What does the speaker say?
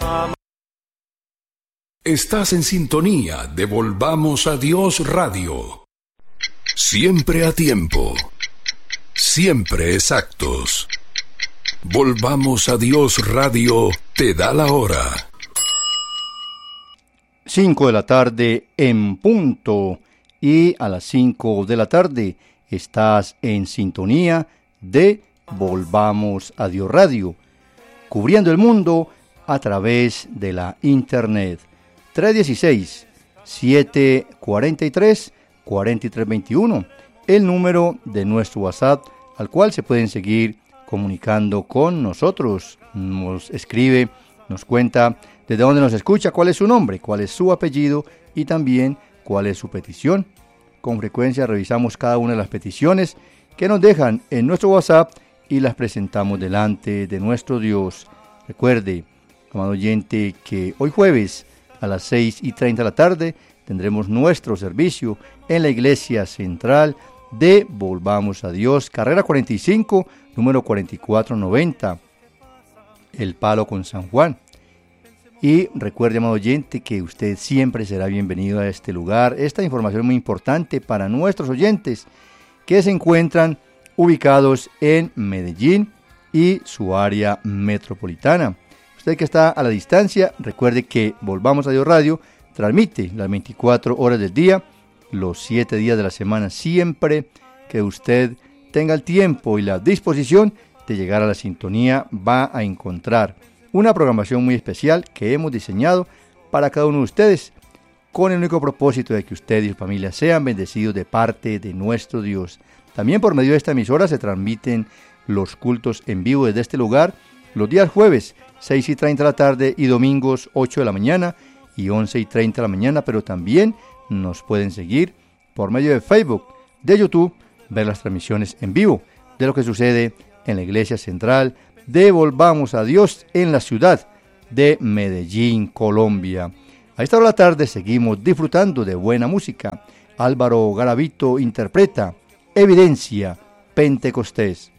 Estás en sintonía de Volvamos a Dios Radio. Siempre a tiempo. Siempre exactos. Volvamos a Dios Radio te da la hora. 5 de la tarde en punto. Y a las 5 de la tarde estás en sintonía de Volvamos a Dios Radio, cubriendo el mundo a través de la internet. 316-743-4321, el número de nuestro WhatsApp al cual se pueden seguir comunicando con nosotros. Nos escribe, nos cuenta desde dónde nos escucha, cuál es su nombre, cuál es su apellido y también cuál es su petición. Con frecuencia revisamos cada una de las peticiones que nos dejan en nuestro WhatsApp y las presentamos delante de nuestro Dios. Recuerde, amado oyente, que hoy jueves a las 6:30 de la tarde tendremos nuestro servicio en la Iglesia Central de Volvamos a Dios, carrera 45, número 4490, El Palo con San Juan. Y recuerde, amado oyente, que usted siempre será bienvenido a este lugar. Esta información es muy importante para nuestros oyentes que se encuentran ubicados en Medellín y su área metropolitana. Usted que está a la distancia, recuerde que Volvamos a Dios Radio transmite las 24 horas del día, los 7 días de la semana, siempre que usted tenga el tiempo y la disposición de llegar a la sintonía, va a encontrar una programación muy especial que hemos diseñado para cada uno de ustedes, con el único propósito de que usted y su familia sean bendecidos de parte de nuestro Dios. También por medio de esta emisora se transmiten los cultos en vivo desde este lugar, los días jueves, 6:30 de la tarde, y domingos, 8 de la mañana y 11:30 de la mañana, pero también nos pueden seguir por medio de Facebook, de YouTube, ver las transmisiones en vivo de lo que sucede en la Iglesia Central de Volvamos a Dios en la ciudad de Medellín, Colombia. A esta hora de la tarde seguimos disfrutando de buena música. Álvaro Garavito interpreta Evidencia Pentecostés.